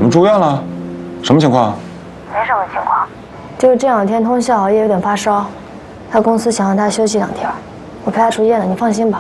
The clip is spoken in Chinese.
么住院了？什么情况？ 没什么情况，就是这2天通宵熬夜，有点发烧。他公司想让他休息2天，我陪他出院了，你放心吧。